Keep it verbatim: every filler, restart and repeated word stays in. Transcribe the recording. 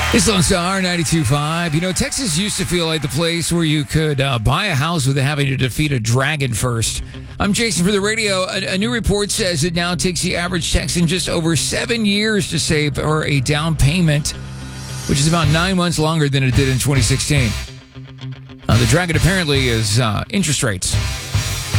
It's Lone Star ninety-two point five. You know, Texas used to feel like the place where you could uh, buy a house without having to defeat a dragon first. I'm Jason for the radio. A, a new report says it now takes the average Texan just over seven years to save for a down payment, which is about nine months longer than it did in twenty sixteen. Uh, the dragon apparently is uh, interest rates.